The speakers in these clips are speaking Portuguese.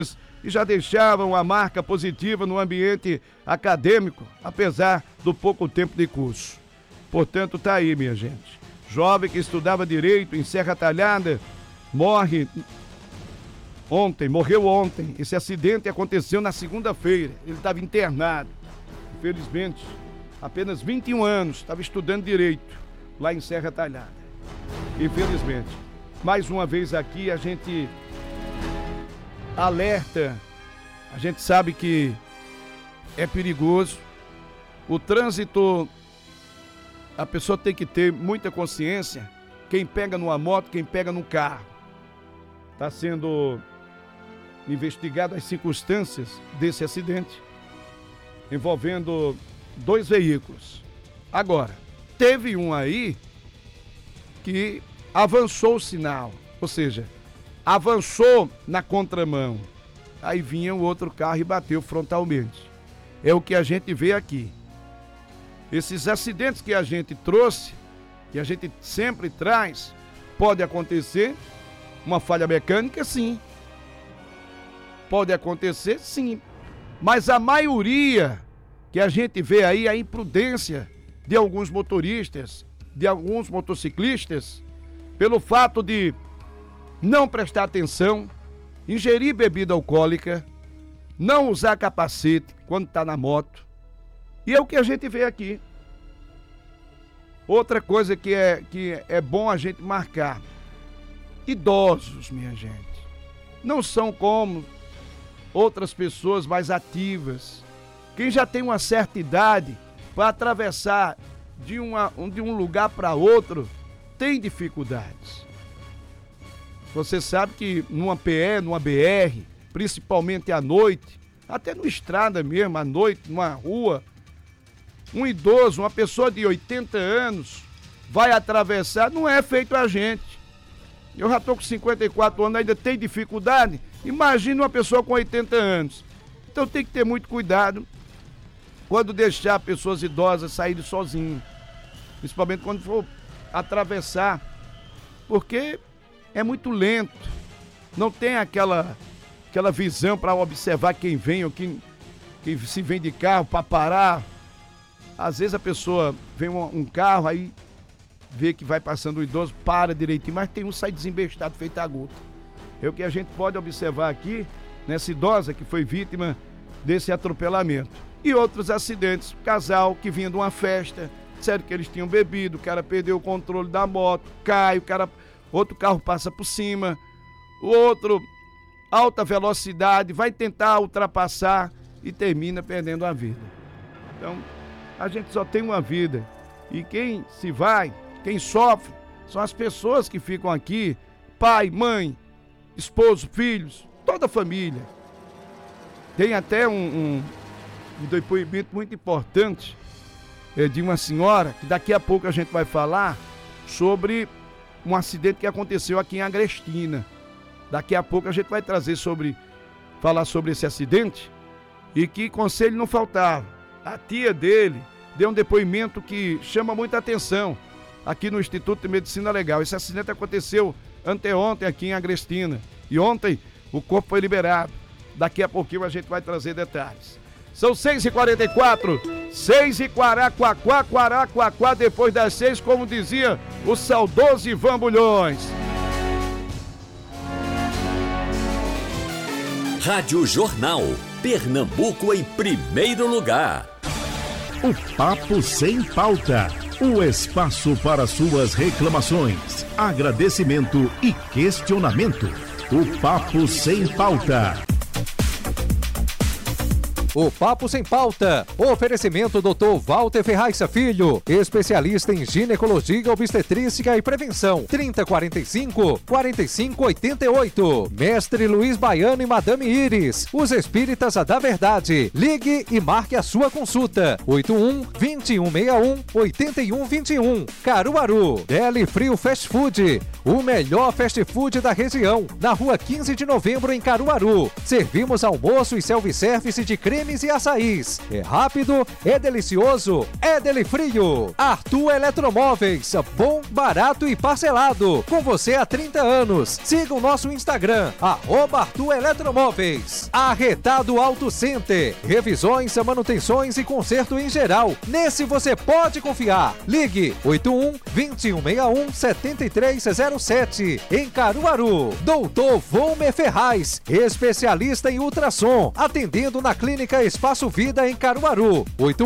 e já deixavam a marca positiva no ambiente acadêmico, apesar do pouco tempo de curso. Portanto, tá aí, minha gente. Jovem que estudava Direito em Serra Talhada, morreu ontem. Esse acidente aconteceu na segunda-feira. Ele estava internado. Infelizmente, apenas 21 anos, estava estudando Direito lá em Serra Talhada. Infelizmente. Mais uma vez aqui a gente alerta, a gente sabe que é perigoso. O trânsito, a pessoa tem que ter muita consciência. Quem pega numa moto, quem pega num carro. Está sendo investigado as circunstâncias desse acidente envolvendo 2 veículos. Agora, teve um aí que avançou o sinal, ou seja, avançou na contramão. Aí vinha o outro carro e bateu frontalmente. É o que a gente vê aqui. Esses acidentes que a gente trouxe, que a gente sempre traz, pode acontecer uma falha mecânica, sim. Pode acontecer, sim. Mas a maioria que a gente vê aí, a imprudência de alguns motoristas, de alguns motociclistas, pelo fato de não prestar atenção, ingerir bebida alcoólica, não usar capacete quando está na moto. E é o que a gente vê aqui. Outra coisa que é bom a gente marcar. Idosos, minha gente, não são como outras pessoas mais ativas. Quem já tem uma certa idade para atravessar de um lugar para outro tem dificuldades. Você sabe que numa PE, numa BR, principalmente à noite, até numa estrada mesmo, à noite, numa rua, um idoso, uma pessoa de 80 anos vai atravessar, não é feito a gente. Eu já estou com 54 anos, ainda tem dificuldade. Imagina uma pessoa com 80 anos. Então tem que ter muito cuidado quando deixar pessoas idosas saírem sozinhas. Principalmente quando for atravessar. Porque é muito lento. Não tem aquela visão para observar quem vem ou quem se vem de carro para parar. Às vezes a pessoa vem um carro, aí vê que vai passando o idoso, para direitinho, mas tem um sai desembestado, feito a gota. É o que a gente pode observar aqui, nessa idosa que foi vítima desse atropelamento. E outros acidentes, casal que vinha de uma festa, disseram que eles tinham bebido, o cara perdeu o controle da moto, cai, outro carro passa por cima, o outro, alta velocidade, vai tentar ultrapassar e termina perdendo a vida. Então, a gente só tem uma vida. E quem se vai, quem sofre, são as pessoas que ficam aqui, pai, mãe, esposo, filhos, toda a família. Tem até um depoimento muito importante de uma senhora, que daqui a pouco a gente vai falar sobre um acidente que aconteceu aqui em Agrestina. Daqui a pouco a gente vai falar sobre esse acidente e que conselho não faltava. A tia dele deu um depoimento que chama muita atenção aqui no Instituto de Medicina Legal. Esse acidente aconteceu anteontem aqui em Agrestina e ontem o corpo foi liberado. Daqui a pouquinho a gente vai trazer detalhes. São 6h44, 6h44, depois das 6, como dizia o saudoso Ivan Bulhões. Rádio Jornal, Pernambuco em primeiro lugar. O Papo Sem Pauta, o espaço para suas reclamações, agradecimento e questionamento. O Papo Sem Pauta. O Papo Sem Pauta. Oferecimento Dr. Walter Ferraissa Filho, especialista em ginecologia, obstetrícia e prevenção. 3045-4588. Mestre Luiz Baiano e Madame Iris, os espíritas da verdade. Ligue e marque a sua consulta. 81-2161-8121. Caruaru. Deli Frio Fast Food, o melhor fast food da região. Na rua 15 de novembro, em Caruaru. Servimos almoço e self-service de creme cremes e açaís. É rápido, é delicioso, é Delifrio. Arthur Eletromóveis, bom, barato e parcelado. Com você há 30 anos. Siga o nosso Instagram, @Arthur Eletromóveis. Arretado Auto Center. Revisões, manutenções e conserto em geral. Nesse você pode confiar. Ligue 81-2161-7307. Em Caruaru. Doutor Volmer Ferraz, especialista em ultrassom. Atendendo na Clínica Espaço Vida em Caruaru.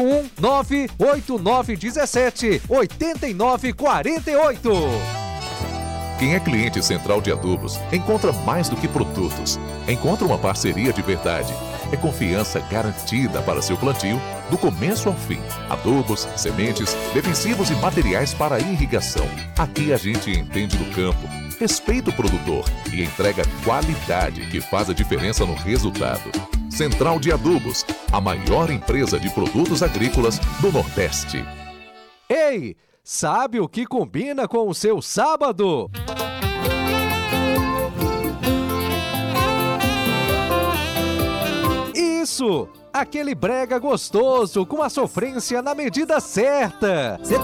81-98917-8948. Quem é cliente Central de Adubos encontra mais do que produtos. Encontra uma parceria de verdade. É confiança garantida para seu plantio, do começo ao fim. Adubos, sementes, defensivos e materiais para irrigação. Aqui a gente entende do campo, respeita o produtor e entrega qualidade que faz a diferença no resultado. Central de Adubos, a maior empresa de produtos agrícolas do Nordeste. Ei! Sabe o que combina com o seu sábado? Isso! Aquele brega gostoso com a sofrência na medida certa.